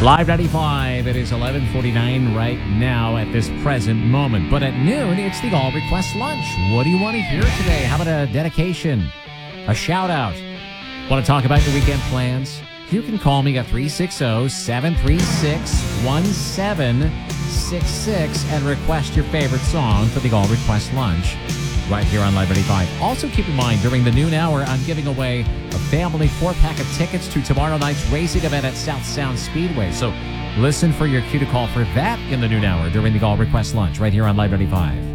Live 95, it is 11:49 right now at this present moment. But at noon, it's the All Request Lunch. What do you want to hear today? How about a dedication? A shout out? Want to talk about your weekend plans? You can call me at 360-736-1766 and request your favorite song for the All Request Lunch right here on Live 95. Also keep in mind, during the noon hour, I'm giving away a family 4-pack of tickets to tomorrow night's racing event at South Sound Speedway. So listen for your cue to call for that in the noon hour during the All Request Lunch right here on Live 95.